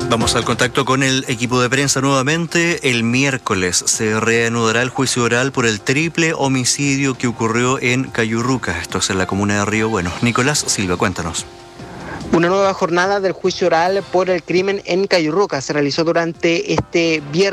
Vamos al contacto con el equipo de prensa nuevamente. El miércoles se reanudará el juicio oral por el triple homicidio que ocurrió en Cayurruca. Esto es en la comuna de Río Bueno. Nicolás Silva, cuéntanos. Una nueva jornada del juicio oral por el crimen en Cayurruca se realizó durante este viernes.